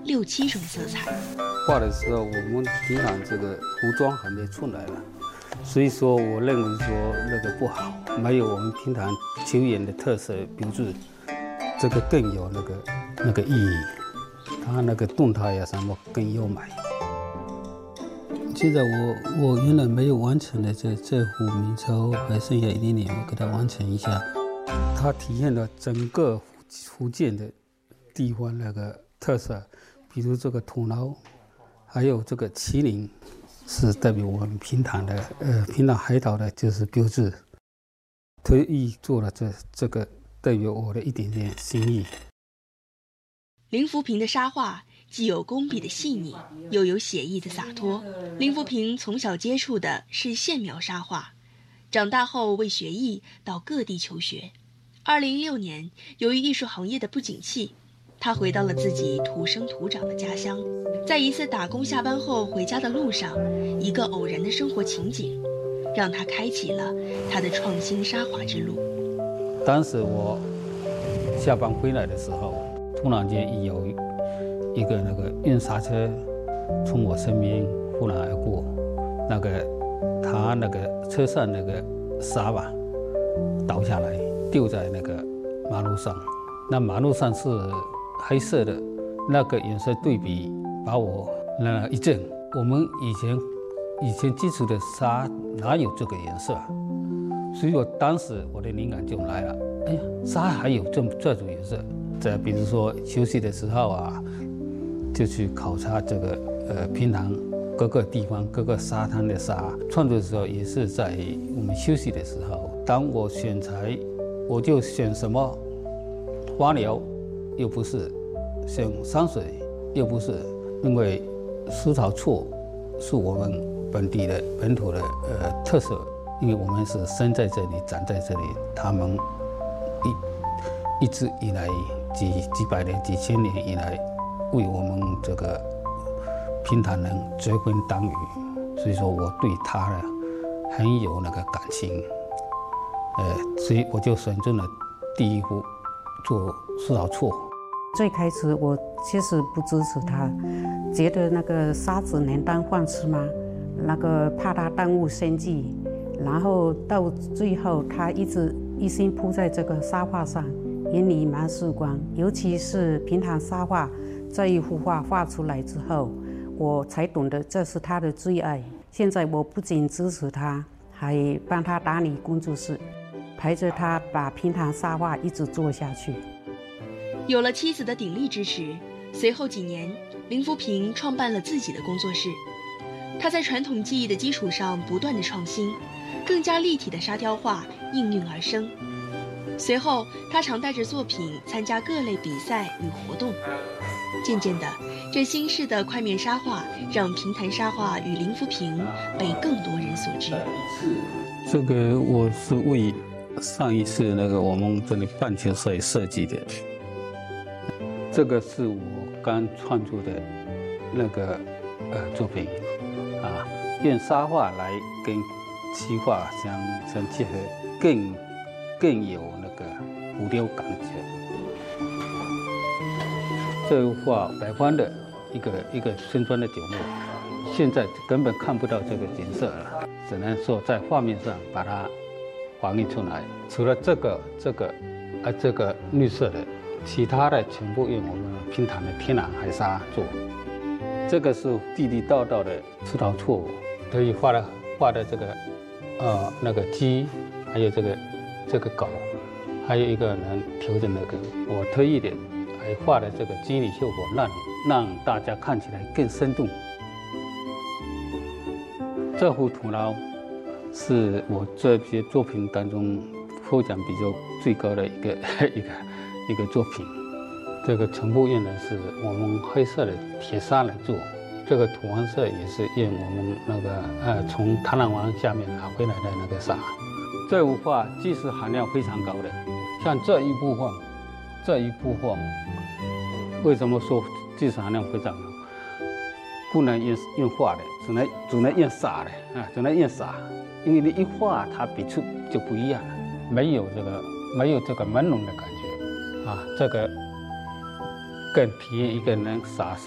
6、7种色彩。 画的时候，我们平常这个服装还没出来了，所以说我认为说那个不好，没有我们平常球员的特色标志，这个更有那个意义，它那个动态呀什么更优美。现在我原来没有完成的这幅明朝还剩下一点点，我给它完成一下。它体现了整个福建的地方那个特色，比如这个土牢，还有这个麒麟，是代表我们平潭海岛的就是标志。特意做了这个代表我的一点点心意。 林福平的沙画既有工笔的细腻，又有写意的洒脱。林福平从小接触的是线描沙画，长大后为学艺到各地求学。2016年，由于艺术行业的不景气，他回到了自己土生土长的家乡。在一次打工下班后回家的路上，一个偶然的生活情景，让他开启了他的创新沙画之路。 当时我下班回来的时候，突然间有一个那个运沙车从我身边忽然而过，他那个车上那个沙吧倒下来，丢在那个马路上。那马路上是黑色的，那个颜色对比把我那一震。我们以前接触的沙哪有这个颜色啊？所以当时我的灵感就来了。哎呀，沙还有这种颜色。再比如说休息的时候啊，就去考察这个平潭各个地方各个沙滩的沙。创作的时候也是在我们休息的时候。当我选材，我就选什么花鸟，又不是选山水，又不是，因为丝草错是我们本土的特色，因为我们是生在这里长在这里，他们一直以来几百年几千年以来为我们这个平潭人遮风挡雨，所以说我对他呢很有那个感情，所以我就选中了第一幅做丝草错。 最开始我其实不支持他，觉得那个沙子能当饭吃吗？那个怕他耽误生计，然后到最后他一心扑在这个沙画上，眼里满是光。尤其是平潭沙画这一幅画画出来之后，我才懂得这是他的最爱。现在我不仅支持他，还帮他打理工作室，陪着他把平潭沙画一直做下去。 有了妻子的鼎力支持，随后几年，林福平创办了自己的工作室。他在传统技艺的基础上不断的创新，更加立体的沙雕画应运而生。随后，他常带着作品参加各类比赛与活动。渐渐的，这新式的快面沙画让平潭沙画与林福平被更多人所知。 这个我是为上一次那个我们这里棒球赛设计的。这个是我刚创作的那个作品啊，用沙画来跟漆画相结合，更有那个浮雕感觉。这幅画北方的一个村庄的角落，现在根本看不到这个景色了，只能说在画面上把它还原出来。除了这个绿色的。其他的全部用我们平潭的天然海沙做，这个是地地道道的丝草错，可以画的这个那个鸡，还有这个狗，还有一个人调整那个，我特意的还画的这个肌理效果，让大家看起来更生动。这幅土牢是我这些作品当中获奖比较最高的一个作品。这个全部用的是我们黑色的铁砂来做，这个土黄色也是用我们那个从台南湾下面拿回来的那个砂。这幅画技术含量非常高的，像这一部画，为什么说技术含量非常高？不能用画的，只能用砂的只能用砂，因为你一画它笔触就不一样了，没有这个朦胧的感觉。这个更体验一个人洒